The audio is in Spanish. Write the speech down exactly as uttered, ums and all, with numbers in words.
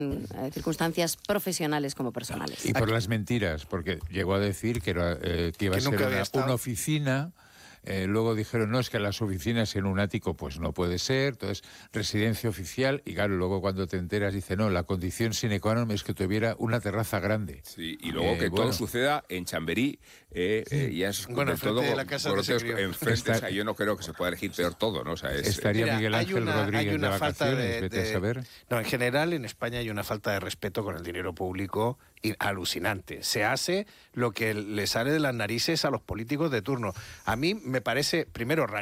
eh, circunstancias profesionales como personales. Y por las mentiras, porque llegó a decir que, era, eh, que iba Que a ser nunca había una, estado. una oficina. Eh, luego dijeron, no, es que las oficinas en un ático pues no puede ser, entonces residencia oficial, y claro, luego cuando te enteras dice, no, la condición sine qua non es que tuviera una terraza grande. Sí, y luego Eh, que bueno. todo suceda en Chamberí, eh, eh, ya es Bueno, de enfrente todo de la casa donde se grotesco. crió. Enfrente, Está- o sea, yo no creo que se pueda elegir peor todo, ¿no? O sea, es, Estaría Mira, Miguel hay Ángel una- hay Rodríguez una de falta vacaciones, de- vete de- a saber. No, en general en España hay una falta de respeto con el dinero público y alucinante. Se hace lo que le sale de las narices a los políticos de turno. A mí me parece, primero,